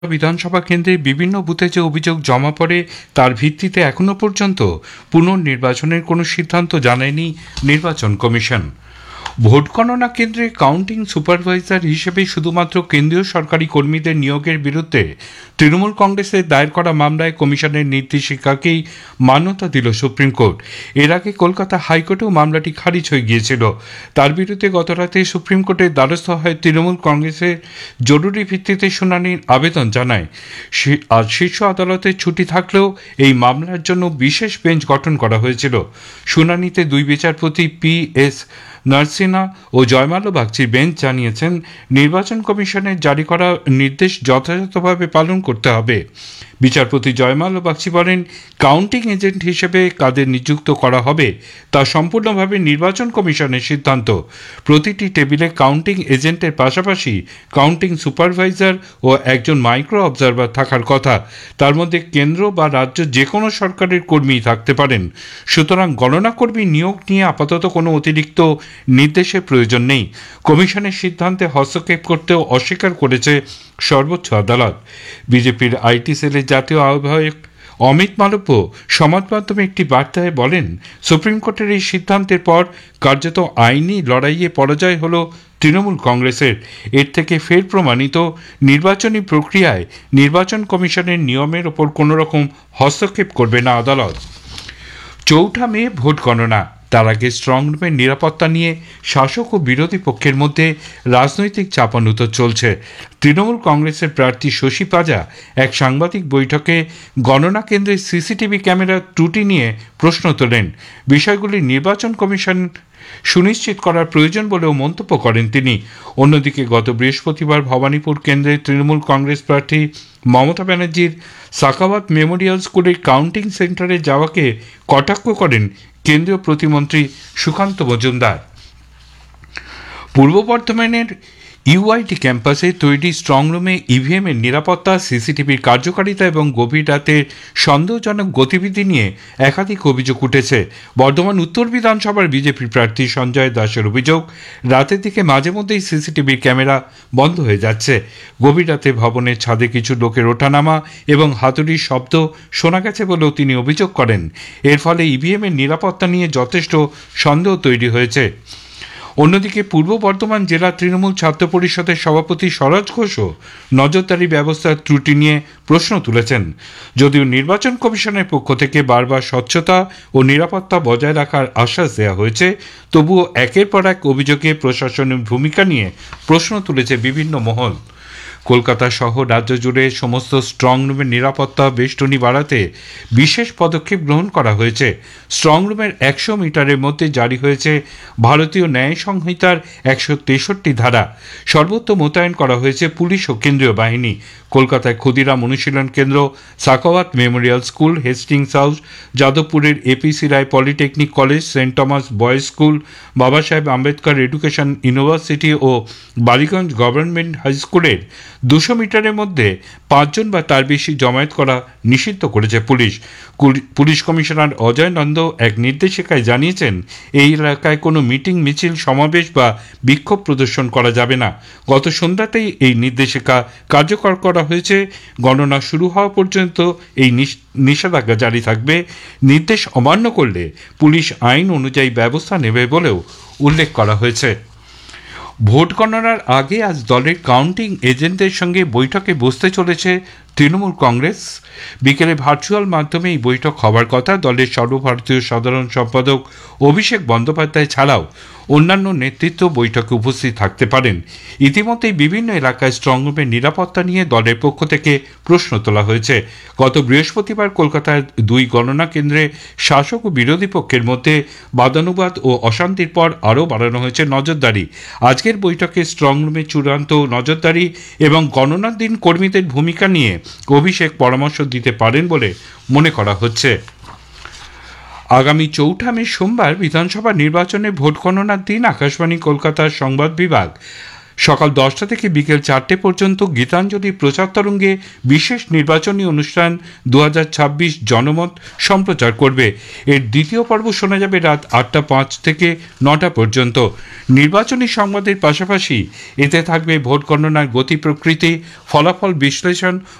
বিধানসভা কেন্দ্রে বিভিন্ন বুথে যে অভিযোগ জমা পড়ে তার ভিত্তিতে এখনো পর্যন্ত পুনর্নির্বাচনের কোনো সিদ্ধান্ত জানায়নি নির্বাচন কমিশন। ভোট গণনা কেন্দ্রে কাউন্টিং সুপারভাইজার হিসেবে শুধুমাত্র কেন্দ্রীয় সরকারি কর্মীদের নিয়োগের বিরুদ্ধে তৃণমূল কংগ্রেসের দায়ের করা মামলায় কমিশনের নির্দেশিকাকেই মান্যতা দিল সুপ্রিম কোর্ট। এর আগে কলকাতা হাইকোর্টেও মামলাটি খারিজ হয়ে গিয়েছিল। তার বিরুদ্ধে গতরাতে সুপ্রিম কোর্টের দ্বারস্থ হয় তৃণমূল কংগ্রেসের জরুরি ভিত্তিতে শুনানির আবেদন জানায়। আজ শীর্ষ আদালতের ছুটি থাকলেও এই মামলার জন্য বিশেষ বেঞ্চ গঠন করা হয়েছিল। শুনানিতে দুই বিচারপতি পি.এস. নরসিনা ও জয়মাল্য বাগচির বেঞ্চ জানিয়েছেন, নির্বাচন কমিশনের জারি করা নির্দেশ যথাযথভাবে পালন করতে হবে। বিচারপতি জয়মাল্য বাগচি বলেন, কাউন্টিং এজেন্ট হিসেবে কাদের নিযুক্ত করা হবে তা সম্পূর্ণভাবে নির্বাচন কমিশনের সিদ্ধান্ত। প্রতিটি টেবিলে কাউন্টিং এজেন্টের পাশাপাশি কাউন্টিং সুপারভাইজার ও একজন মাইক্রো অবজারভার থাকার কথা। তার মধ্যে কেন্দ্র বা রাজ্য যে কোনো সরকারের কর্মী থাকতে পারেন। সুতরাং গণনা কর্মী নিয়োগ নিয়ে আপাতত কোনো অতিরিক্ত নির্দেশের প্রয়োজন নেই। কমিশনের সিদ্ধান্তে হস্তক্ষেপ করতেও অস্বীকার করেছে সর্বোচ্চ আদালত। বিজেপির আইটি সেলের জাতীয় আহ্বায়ক অমিত মালব্য সমাজ মাধ্যমে একটি বার্তায় বলেন, সুপ্রিম কোর্টের এই সিদ্ধান্তের পর কার্যত আইনি লড়াইয়ে পরাজয় হল তৃণমূল কংগ্রেসের। এর থেকে ফের প্রমাণিত, নির্বাচনী প্রক্রিয়ায় নির্বাচন কমিশনের নিয়মের ওপর কোনো রকম হস্তক্ষেপ করবে না আদালত। 4 মে ভোট গণনা। তার আগে স্ট্রংরুমের নিরাপত্তা নিয়ে শাসক ও বিরোধী পক্ষের মধ্যে রাজনৈতিক চাপানুতো চলছে। তৃণমূল কংগ্রেসের প্রার্থী শশী পাজা এক সাংবাদিক বৈঠকে গণনা কেন্দ্রের সিসিটিভি ক্যামেরার ত্রুটি নিয়ে প্রশ্ন তোলেন। বিষয়গুলি নির্বাচন কমিশন সুনিশ্চিত করার প্রয়োজন বলেও মন্তব্য করেন তিনি। অন্যদিকে গত বৃহস্পতিবার ভবানীপুর কেন্দ্রের তৃণমূল কংগ্রেস প্রার্থী মমতা ব্যানার্জির সাখাওয়াত মেমোরিয়াল স্কুলের কাউন্টিং সেন্টারে যাওয়াকে কটাক্ষ করেন কেন্দ্রীয় প্রতিমন্ত্রী সুকান্ত মজুমদার। পূর্ব বর্ধমানের ইউআইটি ক্যাম্পাসে তৈরি স্ট্রংরুমে ইভিএমের নিরাপত্তা, সিসিটিভির কার্যকারিতা এবং গভীর রাতের সন্দেহজনক গতিবিধি নিয়ে একাধিক অভিযোগ উঠেছে। বর্ধমান উত্তর বিধানসভার বিজেপি প্রার্থী সঞ্জয় দাসের অভিযোগ, রাতের দিকে মাঝে মধ্যেই সিসিটিভির ক্যামেরা বন্ধ হয়ে যাচ্ছে। গভীর রাতে ভবনের ছাদে কিছু লোকের ওঠানামা এবং হাতুড়ির শব্দ শোনা গেছে বলেও তিনি অভিযোগ করেন। এর ফলে ইভিএমের নিরাপত্তা নিয়ে যথেষ্ট সন্দেহ তৈরি হয়েছে। অন্যদিকে পূর্ব বর্ধমান জেলা তৃণমূল ছাত্র পরিষদের সভাপতি স্বরাজ ঘোষও নজরদারি ব্যবস্থার ত্রুটি নিয়ে প্রশ্ন তুলেছেন। যদিও নির্বাচন কমিশনের পক্ষ থেকে বারবার স্বচ্ছতা ও নিরাপত্তা বজায় রাখার আশ্বাস দেওয়া হয়েছে, তবুও একের পর এক অভিযোগে প্রশাসনের ভূমিকা নিয়ে প্রশ্ন তুলেছে বিভিন্ন মহল। কলকাতা সহ রাজ্য জুড়ে সমস্ত স্ট্রংরুমের নিরাপত্তা বেষ্টনী বাড়াতে বিশেষ পদক্ষেপ গ্রহণ করা হয়েছে। স্ট্রংরুমের 100 মিটারের মধ্যে জারি হয়েছে ভারতীয় ন্যায় সংহিতার 163 ধারা। সর্বত্র মোতায়েন করা হয়েছে পুলিশ ও কেন্দ্রীয় বাহিনী। কলকাতায় ক্ষুদিরাম অনুশীলন কেন্দ্র, Sakhawat Memorial school, Hastings house, যাদবপুরের APC রায় polytechnic college, Saint Thomas boys school, বাবা সাহেব আম্বেদকর এডুকেশন ইউনিভার্সিটি ও বালিগঞ্জ গভর্নমেন্ট হাই স্কুলের 200 মিটারের মধ্যে 5 জন বা তার বেশি জমায়েত করা নিষিদ্ধ করেছে police. Police commissioner Ajay Nanda এক নির্দেশিকায় জানিয়েছেন, এই এলাকায় কোনো মিটিং, মিছিল, সমাবেশ বা বিক্ষোভ প্রদর্শন করা যাবে না। গত সন্ধ্যাতেই এই নির্দেশিকা কার্যকর করা হয়েছে। গণনা শুরু হওয়া পর্যন্ত এই নিষেধাজ্ঞা জারি থাকবে। নির্দেশ অমান্য করলে পুলিশ আইন অনুযায়ী ব্যবস্থা নেবে বলেও উল্লেখ করা হয়েছে। ভোট গণনার আগে আজ দলের কাউন্টিং এজেন্টদের সঙ্গে বৈঠকে বসতে চলেছে তৃণমূল কংগ্রেস। বিকেলে ভার্চুয়াল মাধ্যমে এই বৈঠক হবার কথা। দলের সর্বভারতীয় সাধারণ সম্পাদক অভিষেক বন্দ্যোপাধ্যায় ছাড়াও অন্যান্য নেতৃত্ব বৈঠকে উপস্থিত থাকতে পারেন। ইতিমধ্যেই বিভিন্ন এলাকায় স্ট্রংরুমের নিরাপত্তা নিয়ে দলের পক্ষ থেকে প্রশ্ন তোলা হয়েছে। গত বৃহস্পতিবার কলকাতার 2 গণনা কেন্দ্রে শাসক ও বিরোধী পক্ষের মধ্যে বাদানুবাদ ও অশান্তির পর আরও বাড়ানো হয়েছে নজরদারি। আজকের বৈঠকে স্ট্রংরুমে চূড়ান্ত নজরদারি এবং গণনার দিন কর্মীদের ভূমিকা নিয়ে অভিষেক পরামর্শ দিতে পারেন বলে মনে করা হচ্ছে। আগামী 4 মে সোমবার বিধানসভা নির্বাচনে ভোট গণনার দিন আকাশবাণী কলকাতার সংবাদ বিভাগ সকাল 10টা থেকে বিকেল 4টে পর্যন্ত গীতাঞ্জলি প্রচার তরঙ্গে বিশেষ নির্বাচনী অনুষ্ঠান 2026 জনমত সম্প্রচার করবে। এর দ্বিতীয় পর্ব শোনা যাবে রাত 8টা 5 থেকে 9টা পর্যন্ত। নির্বাচনী সংবাদের পাশাপাশি এতে থাকবে ভোট গণনার গতি প্রকৃতি, ফলাফল বিশ্লেষণ